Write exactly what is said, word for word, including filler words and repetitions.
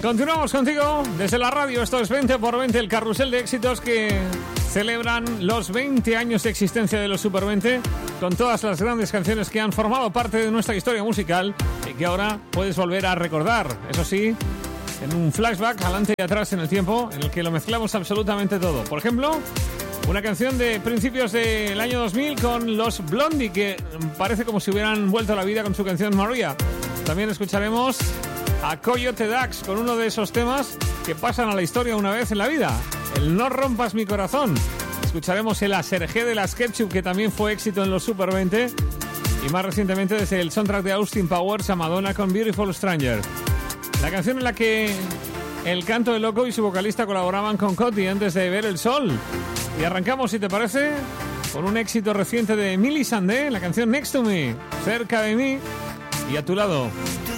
Continuamos contigo desde la radio. Esto es veinte por veinte, el carrusel de éxitos que celebran los veinte años de existencia de los Super veinte, con todas las grandes canciones que han formado parte de nuestra historia musical y que ahora puedes volver a recordar. Eso sí, en un flashback adelante y atrás en el tiempo, en el que lo mezclamos absolutamente todo. Por ejemplo, una canción de principios del año dos mil con los Blondie, que parece como si hubieran vuelto a la vida con su canción Maria. También escucharemos a Coyote Dax con uno de esos temas que pasan a la historia una vez en la vida, el No rompas mi corazón. Escucharemos el Asergé de las Ketchup, que también fue éxito en los Super veinte, y más recientemente desde el soundtrack de Austin Powers a Madonna con Beautiful Stranger, la canción en la que el Canto de Loco y su vocalista colaboraban con Coti antes de ver el sol. Y arrancamos, si te parece, con un éxito reciente de Milly Sandé, la canción Next to Me, cerca de mí y a tu lado.